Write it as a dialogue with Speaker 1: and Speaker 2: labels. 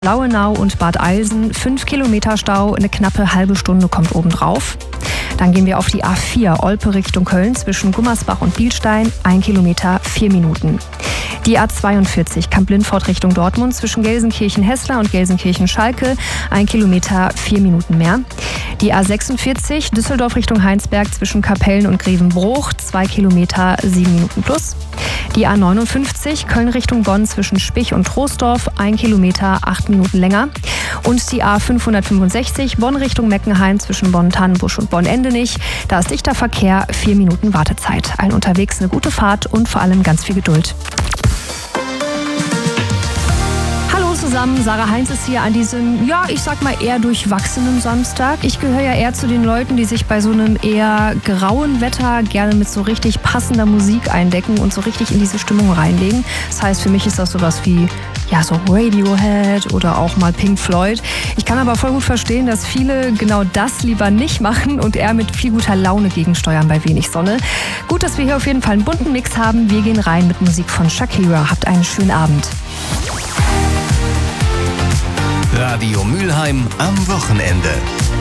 Speaker 1: Lauenau und Bad Eilsen 5 Kilometer Stau, eine knappe halbe Stunde kommt obendrauf. Dann gehen wir auf die A4 Olpe Richtung Köln zwischen Gummersbach und Bielstein, 1 Kilometer 4 Minuten. Die A42 Kamp-Lindfort Richtung Dortmund zwischen Gelsenkirchen-Hessler und Gelsenkirchen-Schalke, 1 Kilometer 4 Minuten mehr. Die A46 Düsseldorf Richtung Heinsberg zwischen Kapellen und Grevenbruch, 2 Kilometer 7 Minuten plus. Die A59 Köln Richtung Bonn zwischen Spich und Troisdorf, 1 Kilometer 8 Minuten länger. Und die A565 Bonn Richtung Meckenheim zwischen Bonn-Tannenbusch und Bonn-Endenich. Da ist dichter Verkehr, 4 Minuten Wartezeit. Allen unterwegs eine gute Fahrt und vor allem ganz viel Geduld. Hallo zusammen, Sarah Heinz ist hier an diesem, ich sag mal eher durchwachsenen Samstag. Ich gehöre ja eher zu den Leuten, die sich bei so einem eher grauen Wetter gerne mit so richtig passender Musik eindecken und so richtig in diese Stimmung reinlegen. Das heißt, für mich ist das sowas wie so Radiohead oder auch mal Pink Floyd. Ich kann aber voll gut verstehen, dass viele genau das lieber nicht machen und eher mit viel guter Laune gegensteuern bei wenig Sonne. Gut, dass wir hier auf jeden Fall einen bunten Mix haben. Wir gehen rein mit Musik von Shakira. Habt einen schönen Abend.
Speaker 2: Radio Mülheim am Wochenende.